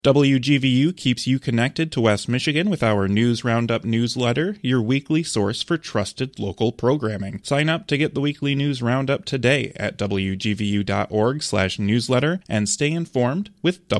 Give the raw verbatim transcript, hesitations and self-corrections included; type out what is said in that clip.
W G V U keeps you connected to West Michigan with our News Roundup newsletter, your weekly source for trusted local programming. Sign up to get the weekly News Roundup today at W G V U dot org slash newsletter and stay informed with W G V U.